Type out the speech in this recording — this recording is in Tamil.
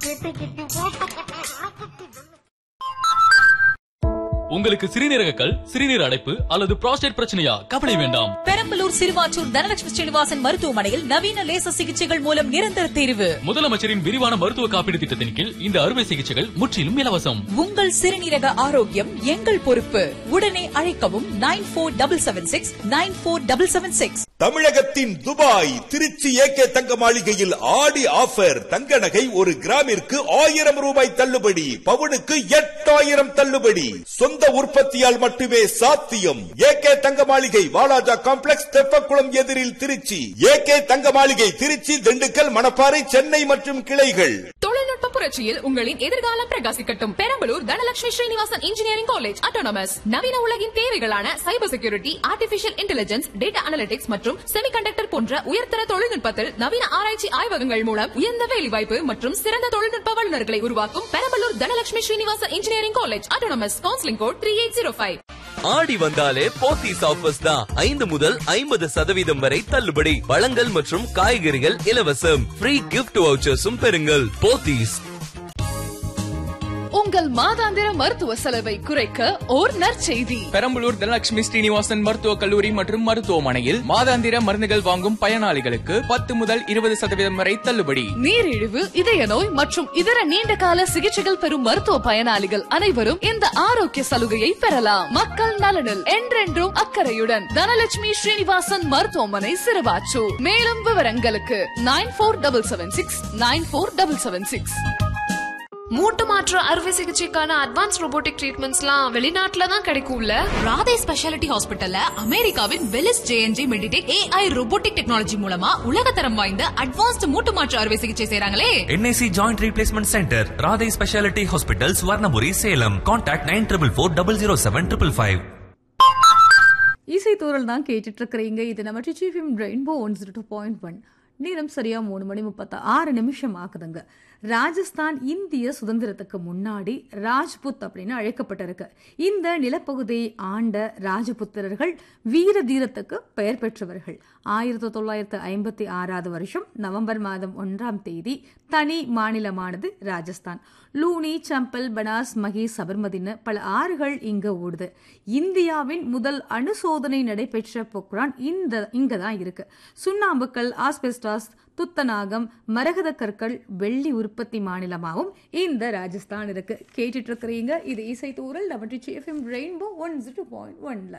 உங்களுக்கு சிறுநீரகக்கல், சிறுநீர் அடைப்பு அல்லது புரோஸ்டேட் பிரச்சனையா? கவலை வேண்டாம். பெரம்பலூர் சிறுவாச்சூர் தனலட்சுமி ஸ்ரீனிவாசன் மருத்துவமனையில் நவீன லேசர் சிகிச்சைகள் மூலம் நிரந்தர தீர்வு. முதலமைச்சரின் விரிவான மருத்துவ காப்பீடு திட்டத்தின் கீழ் இந்த அறுவை சிகிச்சைகள் முற்றிலும் இலவசம். உங்கள் சிறுநீரக ஆரோக்கியம் எங்கள் பொறுப்பு. உடனே அழைக்கவும் 9476 தமிழகத்தின் துபாய் திருச்சி ஏகே தங்க மாளிகையில் ஆடி ஆஃபர். தங்க நகை ஒரு கிராமிற்கு 1000 ரூபாய் தள்ளுபடி, பவுனுக்கு 8000 தள்ளுபடி. சொந்த உற்பத்தியால் மட்டுமே சாத்தியம். ஏகே தங்க மாளிகை வாலாஜா காம்ப்ளெக்ஸ், தெப்பக்குளம் எதிரில் திருச்சி. ஏகே தங்க மாளிகை திருச்சி, திண்டுக்கல், மணப்பாறை, சென்னை மற்றும் கிளைகள். தொழில்நுட்ப புரட்சியில் உங்களின் எதிர்காலம் பிரகாசிக்கட்டும். Perambalur Dhanalakshmi Srinivasan engineering college autonomous. நவீன உலகின் தேவைகளான cyber security, artificial intelligence, data analytics மற்றும் செமிகண்டக்டர் போன்ற உயர்தர தொழில்நுட்பத்தில் நவீன ஆராய்ச்சி ஆய்வகங்கள் மூலம் உயர்ந்த வேலைவாய்ப்பு மற்றும் சிறந்த தொழில்நுட்ப வல்லுநர்களை உருவாக்கும் Perambalur Dhanalakshmi Srinivasan engineering college autonomous. Counselling code 3805. ஆடி வந்தாலே போத்தீஸ் ஆஃபர்ஸ் தான். 5 முதல் 50% வரை தள்ளுபடி. பழங்கள் மற்றும் காய்கறிகள் இலவசம். ஃப்ரீ கிஃப்ட் வவுச்சர்ஸும் பெறுங்கள். போத்தீஸ். உங்கள் மாதாந்திர மருத்துவ செலவை குறைக்க ஓர் நற்செய்தி. பெரம்பலூர் தனலட்சுமி ஸ்ரீனிவாசன் மருத்துவக் கல்லூரி மற்றும் மருத்துவமனையில் மாதாந்திர மருந்துகள் வாங்கும் பயனாளிகளுக்கு 10 முதல் 20% வரை தள்ளுபடி. நீரிழிவு, இதய நோய் மற்றும் இதர நீண்ட கால சிகிச்சைகள் பெறும் மருத்துவ பயனாளிகள் அனைவரும் இந்த ஆரோக்கிய சலுகையை பெறலாம். மக்கள் நலனில் என்றென்றும் அக்கறையுடன் தனலட்சுமி ஸ்ரீனிவாசன் மருத்துவமனை சிறுவாச்சூர். மேலும் விவரங்களுக்கு 9477694776. மூட்டு மாற்று அறுவை சிகிச்சைக்கான அட்வான்ஸ் ரோபோட்டிக் ட்ரீட்மெண்ட்ஸ்லாம் வெளிநாட்டுல தான் கிடைக்கும்ல. ராதே ஸ்பெஷாலிட்டி ஹாஸ்பிட்டல்ல அமெரிக்காவின் வெலிஸ் ஜேஎன்ஜி மெடிடேட் AI ரோபோட்டிக் டெக்னாலஜி மூலமா உலகத்தரம் வாய்ந்த அட்வான்ஸ்ட் மூட்டு மாற்று அறுவை சிகிச்சை செய்றாங்களே. NAC joint replacement centre, Radhe speciality hospital, Swarnapuri, Salem. Contact 9444007555. இசை தூரல் தான் கேட்டுட்டு இருக்கிறீங்க. இது நம்ம டிச்சிஎஃப்எம் ரெயின்போ 102.1. நேரம் சரியா 3:36 ஆகுதுங்க. ராஜஸ்தான் இந்திய சுதந்திரத்துக்கு முன்னாடி ராஜ்புத் அப்படின்னு அழைக்கப்பட்டிருக்கு. இந்த நிலப்பகுதியை ஆண்ட ராஜபுத்திரர்கள் வீர தீரத்துக்கு பெயர் பெற்றவர்கள். 1956 வருஷம் நவம்பர் மாதம் 1ஆம் தேதி தனி மாநிலமானது ராஜஸ்தான். லூனி, சம்பல், பனாஸ், மகி, சபர்மதின்னு பல ஆறுகள் இங்க ஓடுது. இந்தியாவின் முதல் அணுசோதனை நடைபெற்ற பொக்ரான் இங்கதான் இருக்கு. சுண்ணாம்புக்கல், ஆஸ்பெஸ்டாஸ், துத்தநாகம், மரகத கற்கள், வெள்ளி உற்பத்தி மாநிலமாகவும் இந்த ராஜஸ்தான் இருக்கு. கேட்டுட்டு இருக்கிறீங்க இது இசை தூரல் நம்ம டிச்சிஎஃப்எம் ரெயின்போ 102.1.